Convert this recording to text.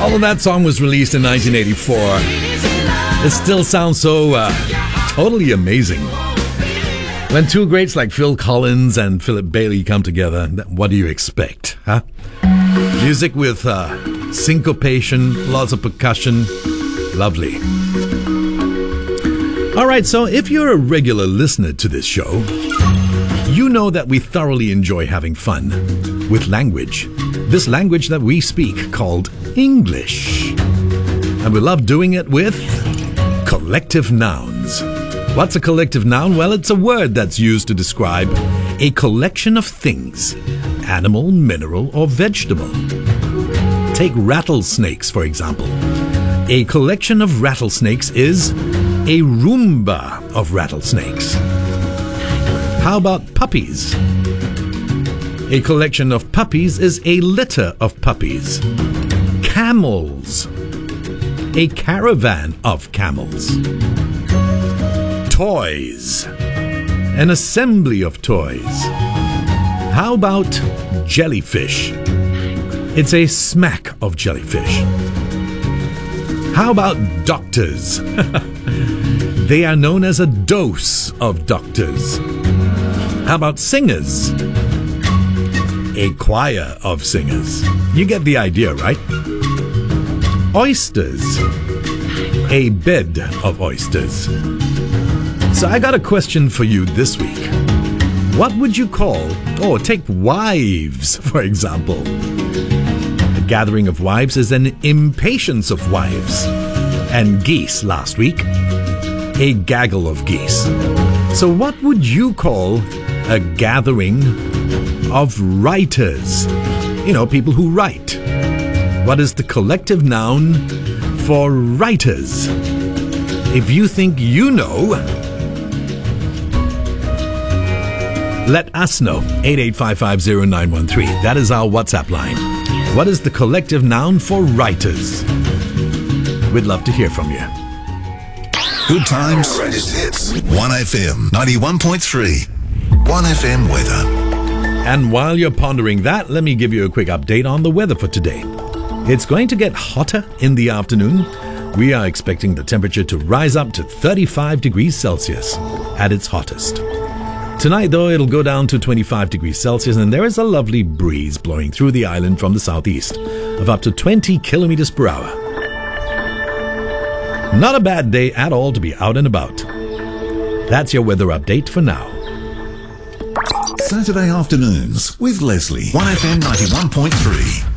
Although that song was released in 1984, it still sounds so totally amazing. When two greats like Phil Collins and Philip Bailey come together, what do you expect, huh? Music with syncopation, lots of percussion. Lovely. All right, so if you're a regular listener to this show, you know that we thoroughly enjoy having fun with language. This language that we speak called English. And we love doing it with collective nouns. What's a collective noun? Well, it's a word that's used to describe a collection of things, animal, mineral, or vegetable. Take rattlesnakes, for example. A collection of rattlesnakes is a Roomba of rattlesnakes. How about puppies? A collection of puppies is a litter of puppies. Camels. A caravan of camels. Toys. An assembly of toys. How about jellyfish? It's a smack of jellyfish. How about doctors? They are known as a dose of doctors. How about singers? A choir of singers. You get the idea, right? Oysters. A bed of oysters. So I got a question for you this week. What would you call, take wives, for example. A gathering of wives is an impatience of wives. And geese last week, a gaggle of geese. So what would you call a gathering of writers? You know, people who write. What is the collective noun for writers? If you think you know, let us know. 88550913. That is our WhatsApp line. What is the collective noun for writers? We'd love to hear from you. Good times. Greatest hits. 1FM 91.3. 1FM weather. And while you're pondering that, let me give you a quick update on the weather for today. It's going to get hotter in the afternoon. We are expecting the temperature to rise up to 35 degrees Celsius at its hottest. Tonight, though, it'll go down to 25 degrees Celsius, and there is a lovely breeze blowing through the island from the southeast of up to 20 kilometers per hour. Not a bad day at all to be out and about. That's your weather update for now. Saturday afternoons with Leslie. 1FM 91.3.